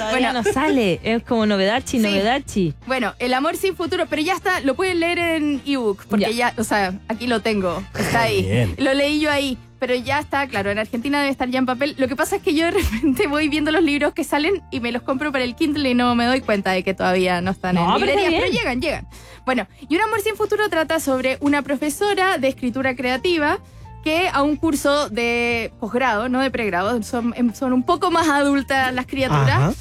Todavía no sale, es como novedachi, Sí. novedachi. Bueno, El amor sin futuro, pero ya está, lo pueden leer en ebook, porque ya, o sea, aquí lo tengo, está ahí. Bien. Lo leí yo ahí, pero ya está, claro, en Argentina debe estar ya en papel. Lo que pasa es que yo de repente voy viendo los libros que salen y me los compro para el Kindle y no me doy cuenta de que todavía no están en No, pero librerías, está pero llegan. Bueno, y Un amor sin futuro trata sobre una profesora de escritura creativa que a un curso de posgrado, no de pregrado, son un poco más adultas las criaturas,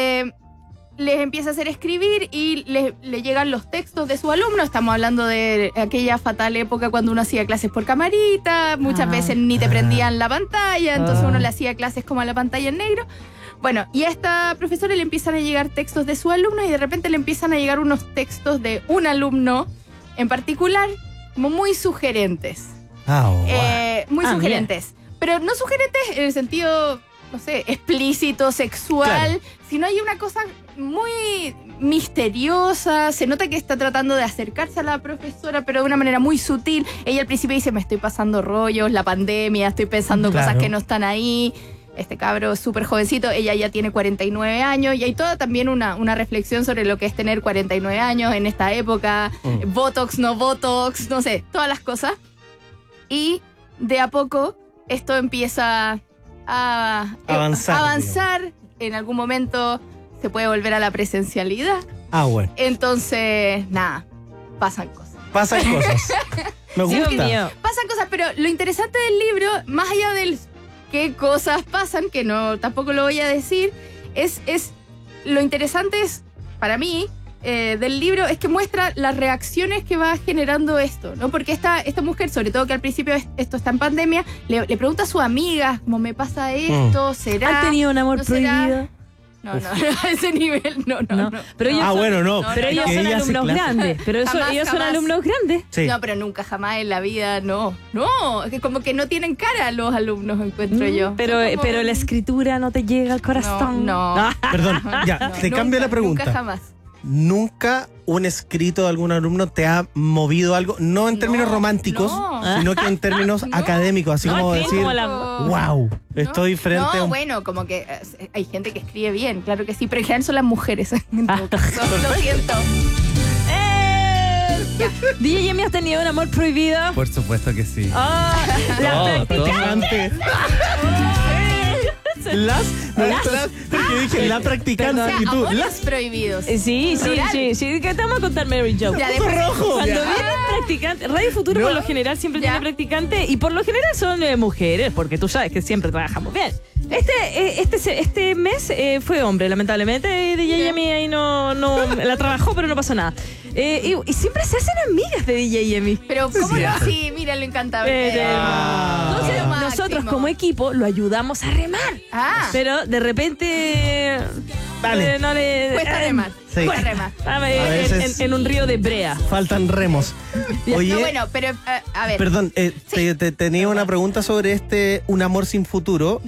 les empieza a hacer escribir y le llegan los textos de sus alumnos. Estamos hablando de aquella fatal época cuando uno hacía clases por camarita, muchas veces ni te prendían la pantalla, entonces uno le hacía clases como a la pantalla en negro. Bueno, y a esta profesora le empiezan a llegar textos de sus alumnos y de repente le empiezan a llegar unos textos de un alumno en particular, como muy sugerentes. Muy sugerentes. Pero no sugerentes en el sentido, no sé, explícito, sexual, claro, sino hay una cosa muy misteriosa. Se nota que está tratando de acercarse a la profesora, pero de una manera muy sutil. Ella al principio dice, me estoy pasando rollos, la pandemia, estoy pensando cosas que no están ahí. Este cabro es súper jovencito, ella ya tiene 49 años y hay toda también una reflexión sobre lo que es tener 49 años en esta época, Botox, no Botox, no sé, todas las cosas. Y de a poco esto empieza a avanzar. En algún momento se puede volver a la presencialidad. Bueno. Entonces, nada, pasan cosas. Me gusta. Pasan cosas, pero lo interesante del libro, más allá del qué cosas pasan, que no tampoco lo voy a decir, es lo interesante es, para mí, del libro, es que muestra las reacciones que va generando esto, ¿no? Porque esta mujer, sobre todo que al principio esto está en pandemia, le pregunta a sus amigas, ¿cómo me pasa esto? ¿Será? ¿Han tenido un amor ¿No será? prohibido? No, a ese nivel, no. Pero ellos pero ellos son alumnos grandes. Pero ellos son alumnos grandes. Sí. No, pero nunca jamás en la vida, no. Es que como que no tienen cara los alumnos, encuentro yo. Pero la escritura no te llega al corazón. No. Perdón, ya, te cambio la pregunta. Nunca jamás. ¿Nunca un escrito de algún alumno te ha movido algo? No en términos románticos, sino que en términos académicos, así como decir, wow, estoy frente a un... Bueno, como que hay gente que escribe bien, claro que sí, pero en general son las mujeres. En todo caso, lo siento. DJ Yemi, ¿has tenido un amor prohibido? Por supuesto que sí. La practicante. Porque dije la practicante y tú. Amores prohibidos. Sí, que te vamos a contar Mary Jo. Ya, después, rojo. Cuando vienen practicantes, Radio Futuro por lo general siempre tiene practicantes y por lo general son mujeres, porque tú sabes que siempre trabajamos bien. Este mes fue hombre, lamentablemente. DJ Yemi ahí no la trabajó, pero no pasó nada. Y siempre se hacen amigas de DJ Yemi. Pero ¿cómo no? Sí, mira lo encantable. Entonces, nosotros como equipo lo ayudamos a remar. Pero de repente no le cuesta remar. Sí. Cuesta remar. En un río de brea. Faltan remos. Oye, no, bueno, pero a ver. Perdón, tenía una pregunta sobre Un amor sin futuro.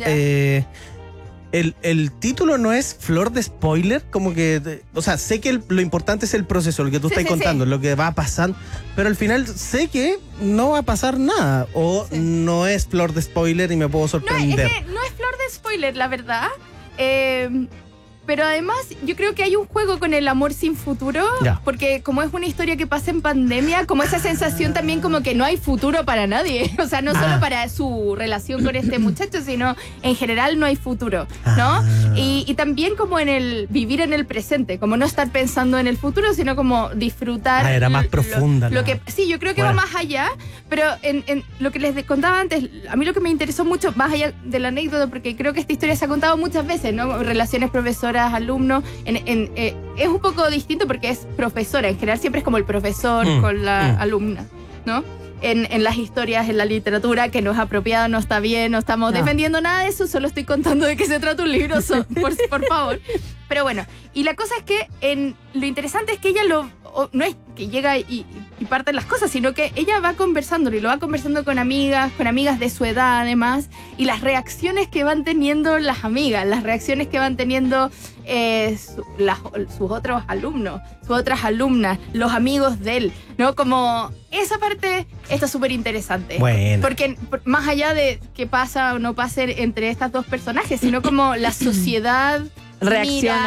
El título no es flor de spoiler, como que, o sea, sé que lo importante es el proceso, lo que tú estás contando, lo que va pasando, pero al final sé que no va a pasar nada, o no es flor de spoiler y me puedo sorprender. No, es que no es flor de spoiler, la verdad. Pero además yo creo que hay un juego con el amor sin futuro, porque como es una historia que pasa en pandemia, como esa sensación también como que no hay futuro para nadie, o sea, no solo para su relación con este muchacho, sino en general no hay futuro, ¿no? Y también como en el vivir en el presente, como no estar pensando en el futuro, sino como disfrutar. Era más profunda. Sí, yo creo que va más allá, pero en lo que les contaba antes, a mí lo que me interesó mucho, más allá de la anécdota, porque creo que esta historia se ha contado muchas veces, ¿no? Relaciones profesoras, alumnos, es un poco distinto porque es profesora, en general siempre es como el profesor con la alumna, ¿no? En las historias, en la literatura, que no es apropiada, no está bien, no estamos defendiendo nada de eso, solo estoy contando de qué se trata un libro, por favor. Pero bueno, y la cosa es que lo interesante es que ella no es que llega y parten las cosas, sino que ella va conversando y lo va conversando con amigas de su edad además, y las reacciones que van teniendo las amigas, las reacciones que van teniendo sus otros alumnos, sus otras alumnas, los amigos de él, ¿no? Como esa parte está súper interesante. Bueno. Porque más allá de qué pasa o no pasa entre estas dos personajes, sino como la sociedad reacciona